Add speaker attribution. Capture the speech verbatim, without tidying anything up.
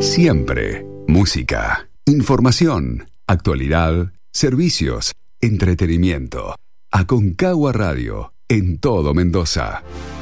Speaker 1: Siempre. Música, información, actualidad, servicios, entretenimiento. Aconcagua Radio, en todo Mendoza.